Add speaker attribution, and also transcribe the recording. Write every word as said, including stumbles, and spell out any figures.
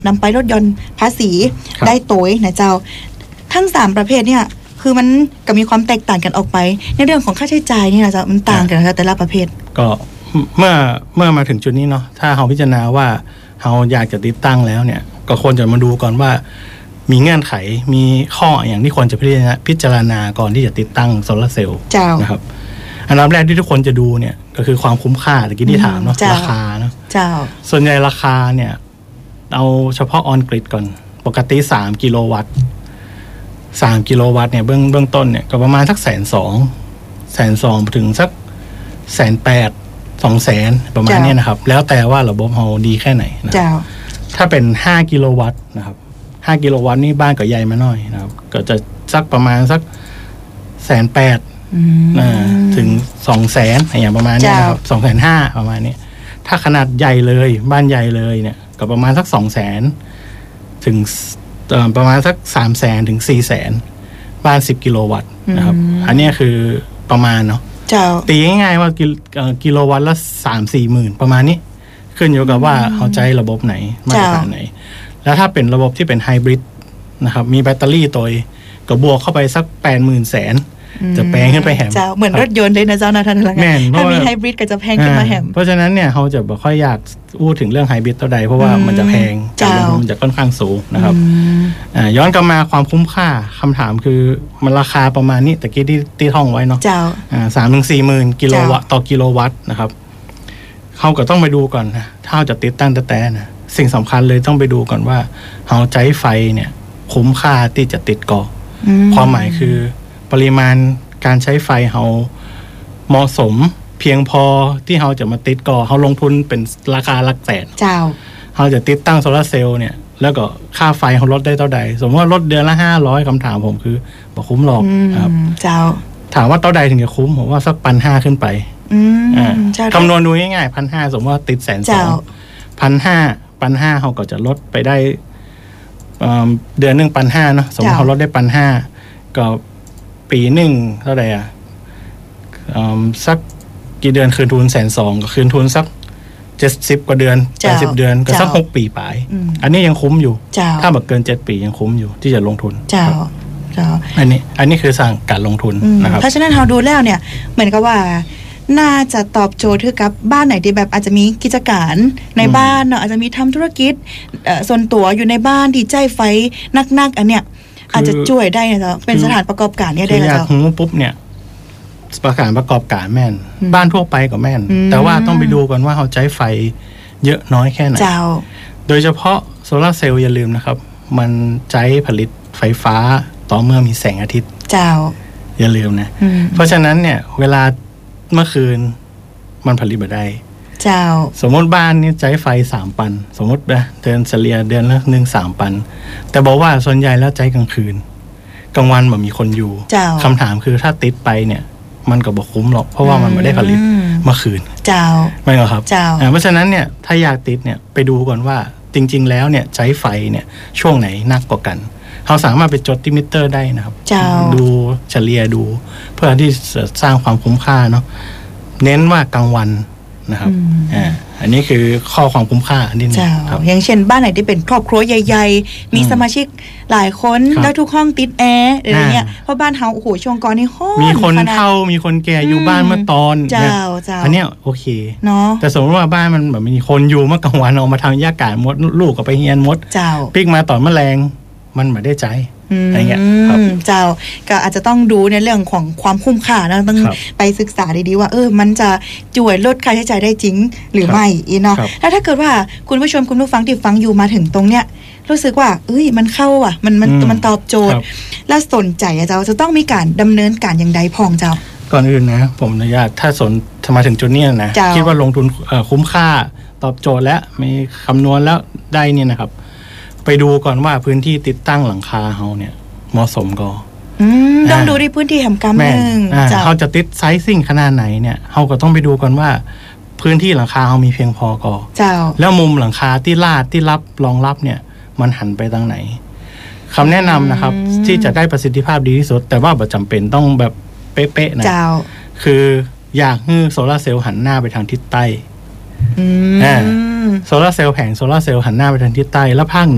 Speaker 1: นำไปลดหย่อนภาษีได้โตยนะเจ้าทั้งสามประเภทเนี่ยคือมันก็มีความแตกต่างกันออกไปในเรื่องของค่าใช้จ่ายนี่นะเจ้ามันต่างกันนะคะแต่ละประเภท
Speaker 2: ก็เมื่อเมื่อมาถึงจุดนี้เนาะถ้าเราพิจารณาว่าเราอยากจะติดตั้งแล้วเนี่ยก็ควรจะมาดูก่อนว่ามีเงื่อนไขมีข้ออย่างที่ควรจะพิจารณาก่อนที่จะติดตั้งโซลาร์เซลล์นะครับอันดับแรกที่ทุกคนจะดูเนี่ยก็คือความคุ้มค่าตะกี้ที่ถามเนาะราคาเนาะส่วนใหญ่ราคาเนี่ยเอาเฉพาะออนกริดก่อนปกติสามกิโลวัตต์สามกิโลวัตต์เนี่ยเบื้องเบื้องต้นเนี่ยก็ประมาณสักแสนสองแสนสองถึงสักแสนแปดสองแสนประมาณนี้นะครับแล้วแต่ว่าระบบเราดีแค่ไหนนะถ้าเป็นห้ากิโลวัตต์นะครับห้ากิโลวัตต์นี่บ้านก็ใหญ่มาหน่อยนะครับก็จะสักประมาณสักแสนแปดถึงสองแสนอย่างประมาณนี้นะครับสองแสนห้าประมาณนี้ถ้าขนาดใหญ่เลยบ้านใหญ่เลยเนี่ยก็ประมาณสักสองแสนถึงประมาณสักสามแสนถึงสี่แสนบ้านสิบกิโลวัตต์นะครับอันนี้คือประมาณเนาะตีง่ายๆว่ากิโลวัตต์ละสามสี่หมื่นประมาณนี้ขึ้นอยู่กับว่าเขาใจระบบไหนมาตรฐานไหนแล้วถ้าเป็นระบบที่เป็นไฮบริดนะครับมีแบตเตอรี่ตัวก็บวกเข้าไปสักแปดหมื่นแสนจะแพงขึ้นไปแหม
Speaker 1: เหมือนรถยนต์เลยนะเจ้านะท่านละกันถ้ามีไฮบริดก็จะแพงขึ้นมาแหม
Speaker 2: เพราะฉะนั้นเนี่ยเขาจะไม่ค่อยอยากพูดถึงเรื่องไฮบริดเท่าใดเพราะว่ามันจะแพงการลงทุนมันจะค่อนข้างสูงนะครับย้อนกลับมาความคุ้มค่าคำถามคือมันราคาประมาณนี้แต่กี้ที่ที่ท่องไว้เนาะสามถึงสี่หมื่นกิโลวัตต์ต่อกิโลวัตต์นะครับเขาก็ต้องไปดูก่อนนะถ้าจะติดตั้งแต่นะสิ่งสำคัญเลยต้องไปดูก่อนว่าเขาใช้ไฟเนี่ยคุ้มค่าที่จะติดก่อความหมายคือปริมาณการใช้ไฟเขาเหมาะสมเพียงพอที่เขาจะมาติดก่อเขาลงทุนเป็นราคาหลักแสนเจ้าเขาจะติดตั้งโซลาร์เซลล์เนี่ยแล้วก็ค่าไฟเขาลดได้เท่าใดสมมติว่าลดเดือนละห้าร้อยคำถามผมคือบอกคุ้มหรอกครับเจ้าถามว่าเท่าใดถึงจะคุ้มผมว่าสักพันห้าขึ้นไปคำนวณดูง่ายๆพันห้าสมมติว่าติดแสนสองพันห้าพันห้าเขาก็จะลดไปได้เดือนหนึ่งพันห้าเนาะสมมติเขาลดได้พันห้าก็ปีหนึ่งเท่าไหร่อ่ะสักกี่เดือนคืนทุนแสนสองก็คืนทุนสักเจ็ดสิบกว่าเดือนแปดสิบเดือนก็สักหกปีปลายอันนี้ยังคุ้มอยู่ถ้าแบบเกินเจ็ดปียังคุ้มอยู่ที่จะลงทุนเจ้าเจ้าอันนี้อันนี้คือสั่งการลงทุนนะครับเพราะฉะนั้นเราดูแล้วเนี่ยเหมือนกับว่าน่าจะตอบโจทย์คือกับบ้านไหนที่แบบอาจจะมีกิจการในบ้านเนาะอาจจะมีทำธุรกิจส่วนตัวอยู่ในบ้านที่ใจไฟนักๆอันเนี้ยอาจจะช่วยได้นะเจ้าเป็นสถานประกอบการเนี่ยได้แล้วเจ้าคืออยากรู้ปุ๊บเนี่ยประการประกอบการแม่นบ้านทั่วไปก็แม่นแต่ว่าต้องไปดูก่อนว่าเขาใช้ไฟเยอะน้อยแค่ไหนเจ้าโดยเฉพาะโซลาร์เซลล์อย่าลืมนะครับมันใช้ผลิตไฟฟ้าต่อเมื่อมีแสงอาทิตย์เจ้าอย่าลืมนะเพราะฉะนั้นเนี่ยเวลาเมื่อคืนมันผลิตมาได้เจ้าสมมติบ้านนี่ใช้ไฟสามปันสมมตินะเดือนเฉลี่ยเดือนละหนึ่งสามปันแต่บอกว่าส่วนใหญ่แล้วใช้กลางคืนกลางวันมันมีคนอยู่คำถามคือถ้าติดไปเนี่ยมันก็บอกคุ้มหรอกเพราะว่ามันไม่ได้ผลิตเมื่อคืนเจ้าไม่หรอครับเจ้าเพราะฉะนั้นเนี่ยถ้าอยากติดเนี่ยไปดูก่อนว่าจริงๆแล้วเนี่ยใช้ไฟเนี่ยช่วงไหนหนักกว่ากันเขาสามารถไปจดที่มิเตอร์ได้นะครับดูเฉลี่ยดูเพื่อที่จะสร้างความคุ้มค่าเนาะเน้นว่ากลางวันนะครับอ่าอันนี้คือข้อความคุ้มค่านิดนึงครับ
Speaker 1: อย่างเช่นบ้านไหนที่เป็นครอบครัวใหญ่ๆมีสมาชิกหลายคนแล้วทุกห้องติดแอร์อะไรเงี้ยเพราะบ้านเฮาโอ้โหช่วงก่อนนี่ห้อง
Speaker 2: มีคนเฒ่ามีคนแก่อยู่บ้านเมื่อตอนเนี่ยอันเนี้ยโอเคเนาะแต่สมมติว่าบ้านมันแบบมีคนอยู่เมื่อกลางวันออกมาทำหญ้ากาศมดลูกก็ไปเฮียนมดปิ๊กมาตอนแมลงมันไม่ได้ใจอะไรเงี้ยครับเจ้าก็อาจจะต้องดูในเรื่องของความคุ้มค่านะต้องไปศึกษาดีๆว่าเออมันจะช่วยลดค่าใช้จ่ายได้จริงหรือไม่อีเนาะแล้วถ้าเกิดว่าคุณผู้ชมคุณผู้ฟังที่ฟังอยู่มาถึงตรงเนี้ยรู้สึกว่าเอ้ยมันเข้าอ่ะมันมันมันตอบโจทย์และสนใจอ่ะเจ้าจะต้องมีการดำเนินการอย่างใดพองเจ้าก่อนอื่นนะผมอนุญาตถ้าสนมาถึงจุดนี้นะคิดว่าลงทุนคุ้มค่าตอบโจทย์แล้วมีคำนวณแล้วได้นี่นะครับไปดูก่อนว่าพื้นที่ติดตั้งหลังคาเฮาเนี่ยเหมาะสมก็
Speaker 1: ต้องดูที่พื้นที่แห่งกำนึง
Speaker 2: เขาจะติดไซซิ่งขนาดไหนเนี่ยเขาก็ต้องไปดูก่อนว่าพื้นที่หลังคาเขามีเพียงพอก็แล้วมุมหลังคาที่ลาดที่รับรองรับเนี่ยมันหันไปทางไหนคำแนะนำนะครับที่จะได้ประสิทธิภาพดีที่สุดแต่ว่าบ่จำเป็นต้องแบบเป๊ะๆนะคืออยากให้โซลาร์เซลล์หันหน้าไปทางทิศใต้โซลาร์เซลล์แผงโซลาร์เซลล์หันหน้าไปทางทิศใต้แล้วภาค